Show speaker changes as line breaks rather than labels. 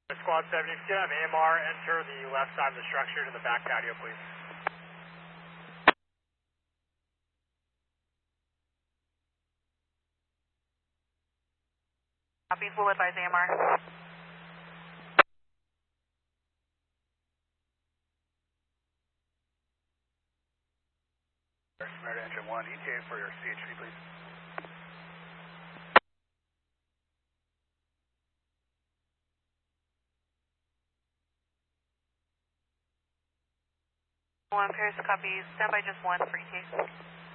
Squad 70, if you could have AMR enter the left side of the structure to the back patio, please.
Copy, we'll advise AMR.
Merit Engine 1, ETA for your CHP, please.
One Paris, copy, stand by just one for ETA.